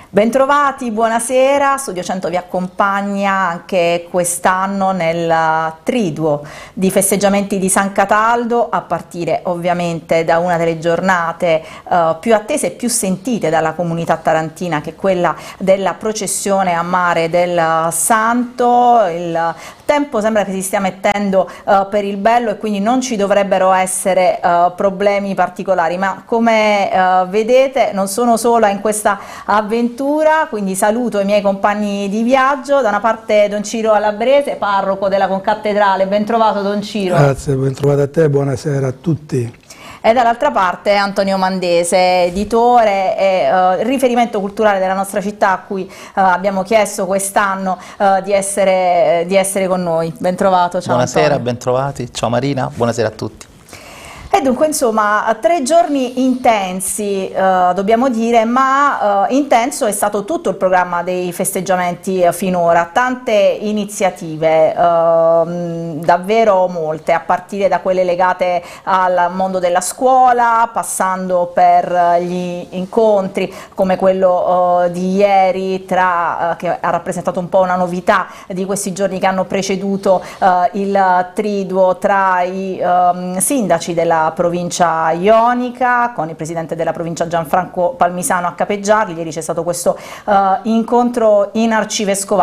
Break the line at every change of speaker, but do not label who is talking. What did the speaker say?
Bentrovati, buonasera. Studio 100 vi accompagna anche quest'anno nel triduo di festeggiamenti di San Cataldo, a partire ovviamente da una delle giornate più attese e più sentite dalla comunità tarantina, che è quella della processione a mare del Santo. Il tempo sembra che si stia mettendo per il bello e quindi non ci dovrebbero essere problemi particolari, ma come vedete non sono sola in questa avventura, quindi saluto i miei compagni di viaggio. Da una parte Don Ciro Alabrese, parroco della concattedrale. Ben trovato, Don Ciro.
Grazie, ben trovato a te, buonasera a tutti.
E dall'altra parte Antonio Mandese, editore e riferimento culturale della nostra città, a cui abbiamo chiesto quest'anno di essere con noi. Ben trovato, ciao.
Buonasera,
Antonio.
ben trovati, ciao Marina, buonasera a tutti.
E dunque, insomma, 3 giorni intensi, dobbiamo dire, ma intenso è stato tutto il programma dei festeggiamenti finora, tante iniziative, davvero molte, a partire da quelle legate al mondo della scuola, passando per gli incontri come quello di ieri, che ha rappresentato un po' una novità di questi giorni che hanno preceduto il triduo tra i sindaci della provincia ionica, con il presidente della provincia Gianfranco Palmisano a capeggiarli. Ieri c'è stato questo incontro in Arcivescovile.